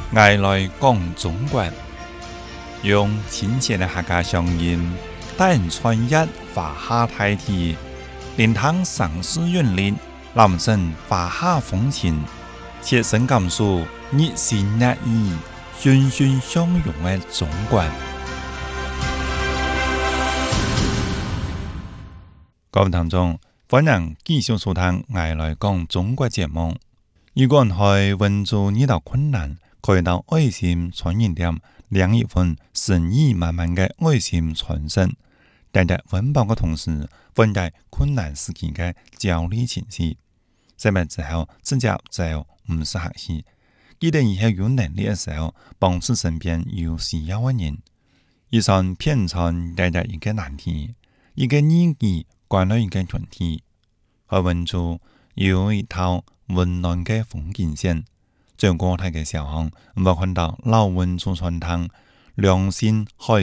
我來講中國，用親切的客家鄉音，帶人穿越華夏大地，聆聽城市韻律，覽勝華夏風情，切身感受日新月異、欣欣向榮的中國。各位聽眾，歡迎繼續收聽我來講中國節目。如果係溫州遇到困難，可以到愛心傳音店領一份誠意滿滿嘅愛心傳承，帶着溫飽嘅同時，分解困難時期嘅焦慮情緒。食物之後，自己就唔適合氣。記得以後有能力嘅時候，幫助身邊有需要嘅人。以上片場帶着一個難題，一個年紀關於一個團體，喺溫州有一套溫暖嘅風景線。在國泰嘅小巷，我看到老溫州傳統良心海